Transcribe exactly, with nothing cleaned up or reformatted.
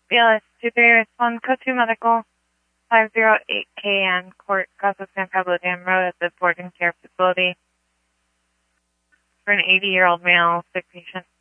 B L S two three, respond code two medical, five zero eight K N, Court, Casa San Pablo Dam Road at the boarding care facility for an eighty-year-old male, sick patient.